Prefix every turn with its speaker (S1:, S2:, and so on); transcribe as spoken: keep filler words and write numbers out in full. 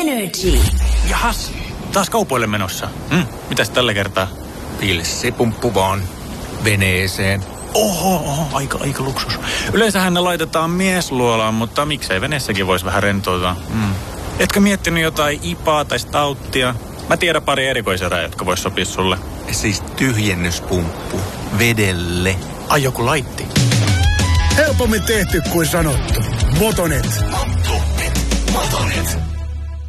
S1: Energy.
S2: Jahas, taas kaupoille menossa. Hmm, mitäs tällä kertaa?
S3: Pilssipumppu vaan veneeseen.
S2: Oho, oho, aika, aika luksus. Yleensähän ne laitetaan miesluolaan, mutta miksei veneessäkin voisi vähän rentoutua. Hmm. Etkö miettinyt jotain ipaa tai stauttia? Mä tiedän pari erikoiserää, jotka vois sopia sulle.
S3: Siis tyhjennyspumppu vedelle.
S2: Ai joku laitti.
S4: Helpommin tehty kuin sanottu. Motonet.
S3: Motonet. Motonet.